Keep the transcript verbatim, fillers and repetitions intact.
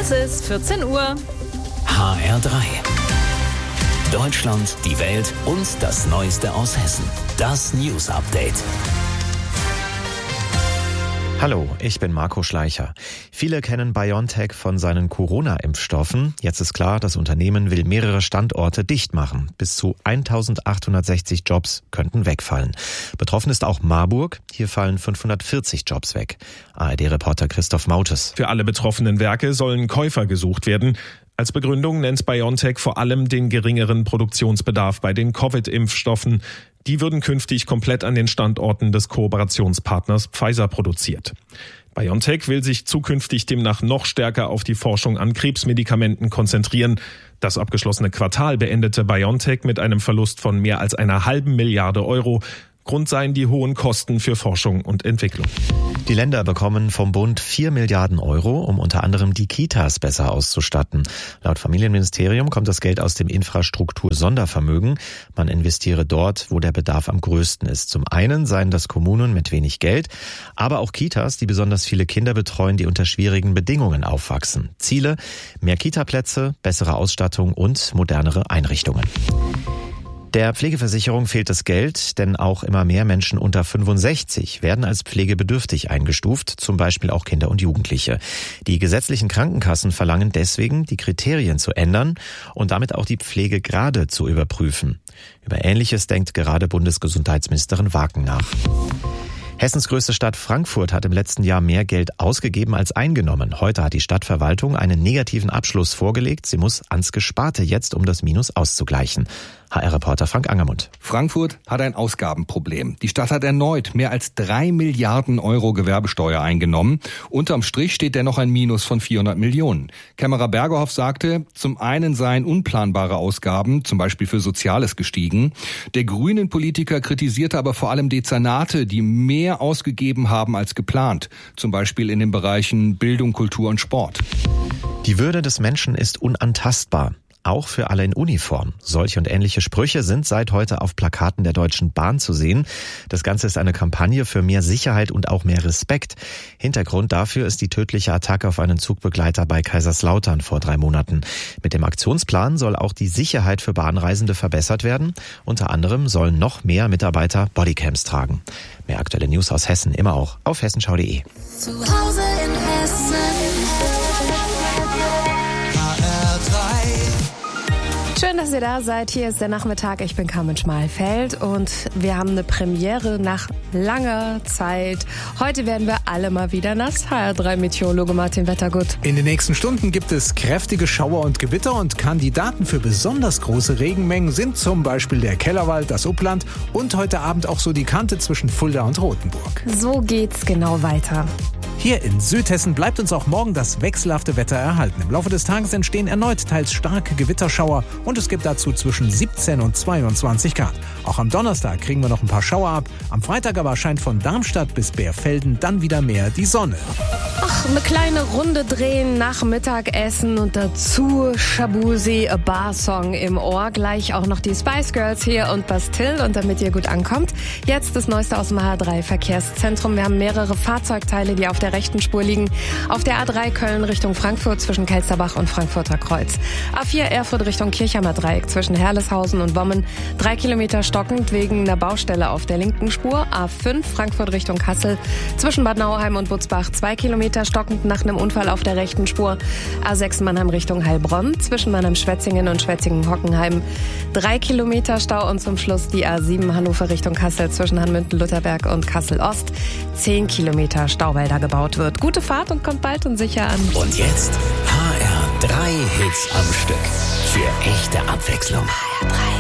Es ist vierzehn Uhr. H R drei. Deutschland, die Welt und das Neueste aus Hessen. Das News Update. Hallo, ich bin Marco Schleicher. Viele kennen BioNTech von seinen Corona-Impfstoffen. Jetzt ist klar, das Unternehmen will mehrere Standorte dicht machen. Bis zu eintausendachthundertsechzig Jobs könnten wegfallen. Betroffen ist auch Marburg. Hier fallen fünfhundertvierzig Jobs weg. A R D-Reporter Christoph Mautes. Für alle betroffenen Werke sollen Käufer gesucht werden. Als Begründung nennt BioNTech vor allem den geringeren Produktionsbedarf bei den Covid-Impfstoffen. Die würden künftig komplett an den Standorten des Kooperationspartners Pfizer produziert. BioNTech will sich zukünftig demnach noch stärker auf die Forschung an Krebsmedikamenten konzentrieren. Das abgeschlossene Quartal beendete BioNTech mit einem Verlust von mehr als einer halben Milliarde Euro. Grund seien die hohen Kosten für Forschung und Entwicklung. Die Länder bekommen vom Bund vier Milliarden Euro, um unter anderem die Kitas besser auszustatten. Laut Familienministerium kommt das Geld aus dem Infrastruktur-Sondervermögen. Man investiere dort, wo der Bedarf am größten ist. Zum einen seien das Kommunen mit wenig Geld, aber auch Kitas, die besonders viele Kinder betreuen, die unter schwierigen Bedingungen aufwachsen. Ziele: mehr Kitaplätze, bessere Ausstattung und modernere Einrichtungen. Der Pflegeversicherung fehlt das Geld, denn auch immer mehr Menschen unter fünfundsechzig werden als pflegebedürftig eingestuft, zum Beispiel auch Kinder und Jugendliche. Die gesetzlichen Krankenkassen verlangen deswegen, die Kriterien zu ändern und damit auch die Pflegegrade zu überprüfen. Über Ähnliches denkt gerade Bundesgesundheitsministerin Waken nach. Hessens größte Stadt Frankfurt hat im letzten Jahr mehr Geld ausgegeben als eingenommen. Heute hat die Stadtverwaltung einen negativen Abschluss vorgelegt. Sie muss ans Gesparte jetzt, um das Minus auszugleichen. H R-Reporter Frank Angermund. Frankfurt hat ein Ausgabenproblem. Die Stadt hat erneut mehr als drei Milliarden Euro Gewerbesteuer eingenommen. Unterm Strich steht dennoch ein Minus von vierhundert Millionen. Kämmerer Bergerhoff sagte, zum einen seien unplanbare Ausgaben, zum Beispiel für Soziales, gestiegen. Der grünen Politiker kritisierte aber vor allem Dezernate, die mehr ausgegeben haben als geplant. Zum Beispiel in den Bereichen Bildung, Kultur und Sport. Die Würde des Menschen ist unantastbar. Auch für alle in Uniform. Solche und ähnliche Sprüche sind seit heute auf Plakaten der Deutschen Bahn zu sehen. Das Ganze ist eine Kampagne für mehr Sicherheit und auch mehr Respekt. Hintergrund dafür ist die tödliche Attacke auf einen Zugbegleiter bei Kaiserslautern vor drei Monaten. Mit dem Aktionsplan soll auch die Sicherheit für Bahnreisende verbessert werden. Unter anderem sollen noch mehr Mitarbeiter Bodycams tragen. Mehr aktuelle News aus Hessen immer auch auf hessenschau punkt de. Zu Hause in Hessen. Schön, dass ihr da seid. Hier ist der Nachmittag. Ich bin Carmen Schmalfeld und wir haben eine Premiere nach langer Zeit. Heute werden wir alle mal wieder nass. H R drei Meteorologe Martin Wettergut. In den nächsten Stunden gibt es kräftige Schauer und Gewitter und Kandidaten für besonders große Regenmengen sind zum Beispiel der Kellerwald, das Upland und heute Abend auch so die Kante zwischen Fulda und Rothenburg. So geht's genau weiter. Hier in Südhessen bleibt uns auch morgen das wechselhafte Wetter erhalten. Im Laufe des Tages entstehen erneut teils starke Gewitterschauer und es gibt dazu zwischen siebzehn und zweiundzwanzig Grad. Auch am Donnerstag kriegen wir noch ein paar Schauer ab. Am Freitag aber scheint von Darmstadt bis Bärfelden dann wieder mehr die Sonne. Ach, eine kleine Runde drehen nach Mittagessen und dazu Shabuzi, a Bar-Song im Ohr. Gleich auch noch die Spice Girls hier und Bastille. Und damit ihr gut ankommt, jetzt das Neueste aus dem H R drei Verkehrszentrum. Wir haben mehrere Fahrzeugteile, die auf der rechten Spur liegen. Auf der A drei Köln Richtung Frankfurt zwischen Kelsterbach und Frankfurter Kreuz. A vier Erfurt Richtung Kirchheimer Dreieck zwischen Herleshausen und Wommen. Drei Kilometer stockend wegen einer Baustelle auf der linken Spur. A fünf Frankfurt Richtung Kassel zwischen Bad Nauheim und Butzbach. Zwei Kilometer stockend nach einem Unfall auf der rechten Spur. A sechs Mannheim Richtung Heilbronn zwischen Mannheim-Schwetzingen und Schwetzingen-Hockenheim. Drei Kilometer Stau und zum Schluss die A sieben Hannover Richtung Kassel zwischen Hanmünden-Lutherberg und Kassel-Ost. Zehn Kilometer Stau, weil da gebaut wird. Gute Fahrt und kommt bald und sicher an. Und jetzt H R drei Hits am Stück. Für echte Abwechslung. H R drei.